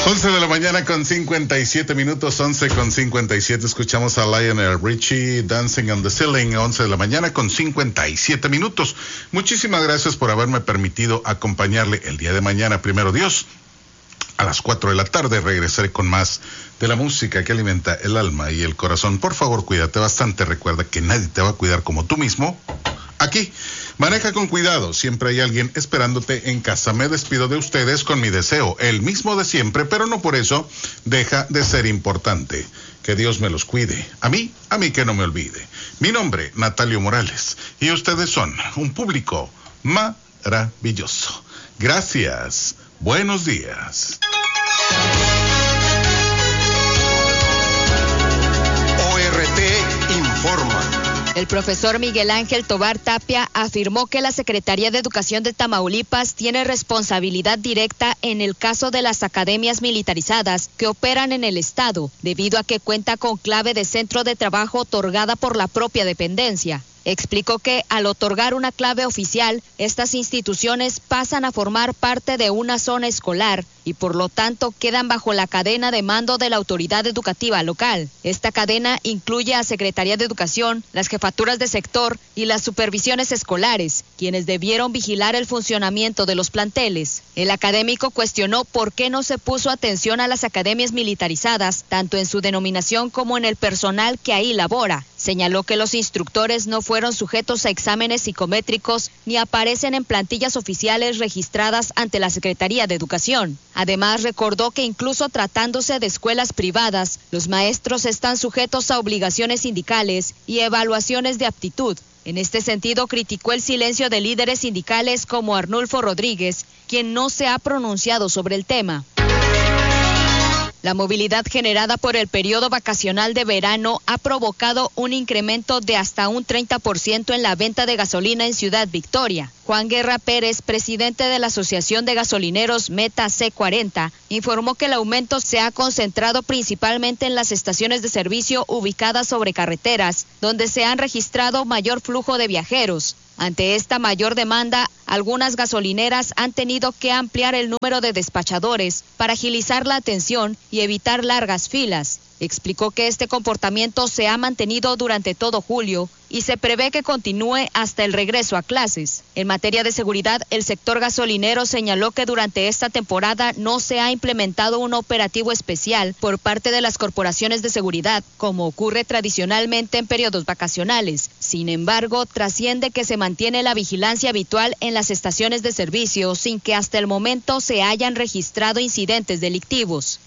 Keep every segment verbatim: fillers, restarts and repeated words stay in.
once de la mañana con cincuenta y siete minutos, once con cincuenta y siete. Escuchamos a Lionel Richie, Dancing on the Ceiling, once de la mañana con cincuenta y siete minutos. Muchísimas gracias por haberme permitido acompañarle el día de mañana, primero Dios. A las cuatro de la tarde regresaré con más de la música que alimenta el alma y el corazón. Por favor, cuídate bastante. Recuerda que nadie te va a cuidar como tú mismo. Aquí, maneja con cuidado. Siempre hay alguien esperándote en casa. Me despido de ustedes con mi deseo, el mismo de siempre, pero no por eso deja de ser importante. Que Dios me los cuide. A mí, a mí que no me olvide. Mi nombre, Natalio Morales. Y ustedes son un público maravilloso. Gracias. Buenos días. O R T informa. El profesor Miguel Ángel Tobar Tapia afirmó que la Secretaría de Educación de Tamaulipas tiene responsabilidad directa en el caso de las academias militarizadas que operan en el estado, debido a que cuenta con clave de centro de trabajo otorgada por la propia dependencia. Explicó que al otorgar una clave oficial, estas instituciones pasan a formar parte de una zona escolar y por lo tanto quedan bajo la cadena de mando de la autoridad educativa local. Esta cadena incluye a Secretaría de Educación, las jefaturas de sector y las supervisiones escolares, quienes debieron vigilar el funcionamiento de los planteles. El académico cuestionó por qué no se puso atención a las academias militarizadas, tanto en su denominación como en el personal que ahí labora. Señaló que los instructores no fueron sujetos a exámenes psicométricos ni aparecen en plantillas oficiales registradas ante la Secretaría de Educación. Además, recordó que incluso tratándose de escuelas privadas, los maestros están sujetos a obligaciones sindicales y evaluaciones de aptitud. En este sentido, criticó el silencio de líderes sindicales como Arnulfo Rodríguez, quien no se ha pronunciado sobre el tema. La movilidad generada por el periodo vacacional de verano ha provocado un incremento de hasta un treinta por ciento en la venta de gasolina en Ciudad Victoria. Juan Guerra Pérez, presidente de la Asociación de Gasolineros Meta C cuarenta, informó que el aumento se ha concentrado principalmente en las estaciones de servicio ubicadas sobre carreteras, donde se han registrado mayor flujo de viajeros. Ante esta mayor demanda, algunas gasolineras han tenido que ampliar el número de despachadores para agilizar la atención y evitar largas filas. Explicó que este comportamiento se ha mantenido durante todo julio y se prevé que continúe hasta el regreso a clases. En materia de seguridad, el sector gasolinero señaló que durante esta temporada no se ha implementado un operativo especial por parte de las corporaciones de seguridad, como ocurre tradicionalmente en periodos vacacionales. Sin embargo, trasciende que se mantiene la vigilancia habitual en las estaciones de servicio sin que hasta el momento se hayan registrado incidentes delictivos.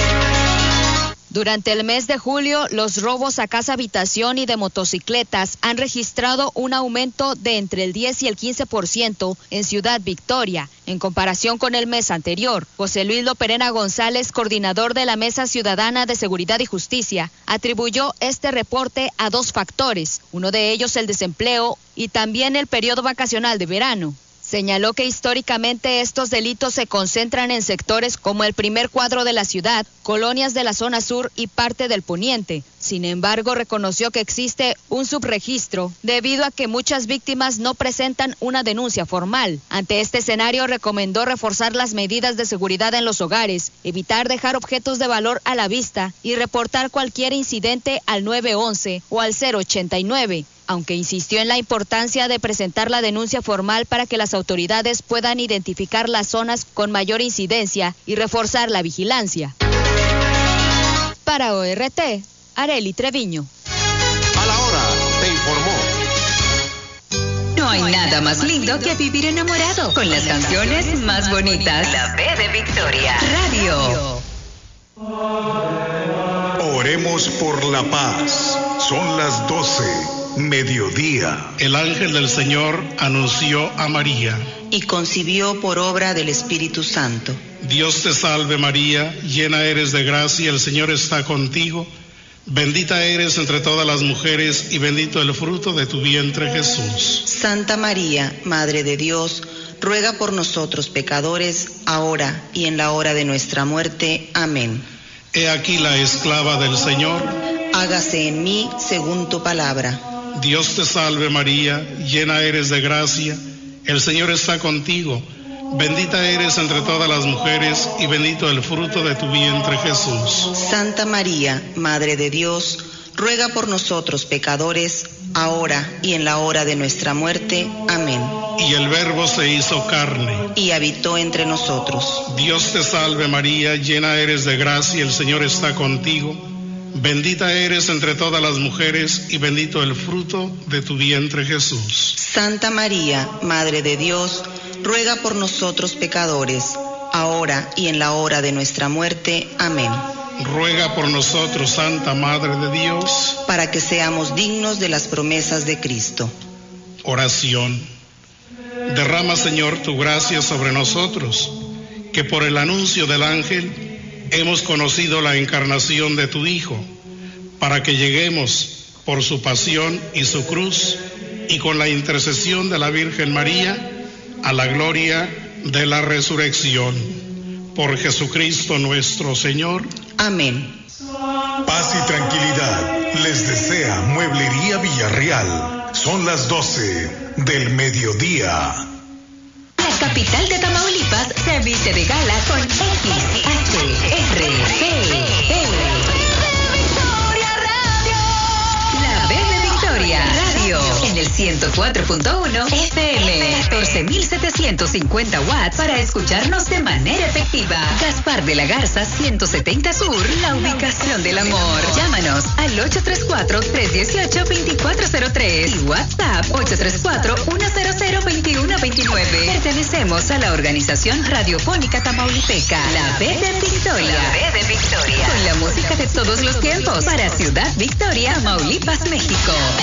Durante el mes de julio, los robos a casa habitación y de motocicletas han registrado un aumento de entre el diez y el quince por ciento en Ciudad Victoria, en comparación con el mes anterior. José Luis Loperena González, coordinador de la Mesa Ciudadana de Seguridad y Justicia, atribuyó este reporte a dos factores, uno de ellos el desempleo y también el periodo vacacional de verano. Señaló que históricamente estos delitos se concentran en sectores como el primer cuadro de la ciudad, colonias de la zona sur y parte del poniente. Sin embargo, reconoció que existe un subregistro debido a que muchas víctimas no presentan una denuncia formal. Ante este escenario, recomendó reforzar las medidas de seguridad en los hogares, evitar dejar objetos de valor a la vista y reportar cualquier incidente al nueve once o al cero ochenta y nueve. Aunque insistió en la importancia de presentar la denuncia formal para que las autoridades puedan identificar las zonas con mayor incidencia y reforzar la vigilancia. Para O R T, Arely Treviño. A la hora, te informó. No hay nada más lindo que vivir enamorado con las canciones más bonitas. La B de Victoria Radio. Oremos por la paz. Son las doce. Mediodía. El ángel del Señor anunció a María. Y concibió por obra del Espíritu Santo. Dios te salve María, llena eres de gracia, el Señor está contigo. Bendita eres entre todas las mujeres y bendito el fruto de tu vientre Jesús. Santa María, Madre de Dios, ruega por nosotros pecadores, ahora y en la hora de nuestra muerte. Amén. He aquí la esclava del Señor. Hágase en mí según tu palabra. Dios te salve María, llena eres de gracia, el Señor está contigo. Bendita eres entre todas las mujeres y bendito el fruto de tu vientre, Jesús. Santa María, Madre de Dios, ruega por nosotros pecadores, ahora y en la hora de nuestra muerte. Amén. Y el Verbo se hizo carne y habitó entre nosotros. Dios te salve María, llena eres de gracia, el Señor está contigo. Bendita eres entre todas las mujeres y bendito el fruto de tu vientre, Jesús. Santa María, Madre de Dios, ruega por nosotros pecadores, ahora y en la hora de nuestra muerte. Amén. Ruega por nosotros, Santa Madre de Dios, para que seamos dignos de las promesas de Cristo. Oración. Derrama, Señor, tu gracia sobre nosotros, que por el anuncio del ángel hemos conocido la encarnación de tu Hijo, para que lleguemos por su pasión y su cruz, y con la intercesión de la Virgen María, a la gloria de la resurrección. Por Jesucristo nuestro Señor. Amén. Paz y tranquilidad les desea Mueblería Villarreal. Son las doce del mediodía. La capital de Tamaulipas se viste de gala con X H R P E. La B de Victoria Radio en el ciento cuatro punto uno F M, catorce mil setecientos cincuenta watts para escucharnos de manera efectiva. Gaspar de la Garza ciento setenta Sur, la ubicación del amor. Llámanos al ocho tres cuatro, tres uno ocho, dos cuatro cero tres y WhatsApp ocho tres cuatro, uno cero cero, dos uno dos nueve. Pertenecemos a la organización radiofónica tamaulipeca, la B de Victoria. La B de Victoria. Con la música de todos los tiempos para Ciudad Victoria, Tamaulipas, México.